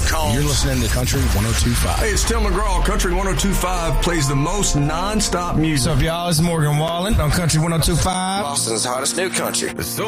Combs. You're listening to Country 102.5. Hey, it's Tim McGraw. Country 102.5 plays the most non-stop music. What's up, y'all? It's Morgan Wallen on Country 102.5. Boston's hottest new country. So